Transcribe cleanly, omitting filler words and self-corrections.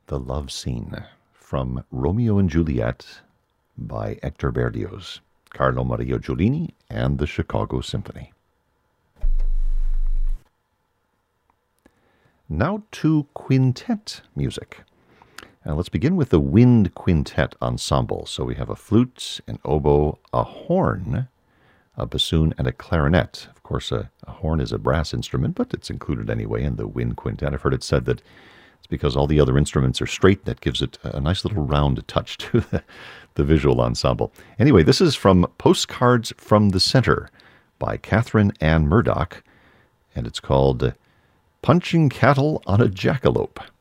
The Love Scene from Romeo and Juliet by Hector Berlioz, Carlo Maria Giulini, and the Chicago Symphony. Now to quintet music. Now let's begin with the wind quintet ensemble. So we have a flute, an oboe, a horn, a bassoon, and a clarinet. Of course, a horn is a brass instrument, but it's included anyway in the wind quintet. I've heard it said that it's because all the other instruments are straight that gives it a nice little round touch to the visual ensemble. Anyway, this is from Postcards from the Center by Catherine Ann Murdoch, and it's called Punching Cattle on a Jackalope.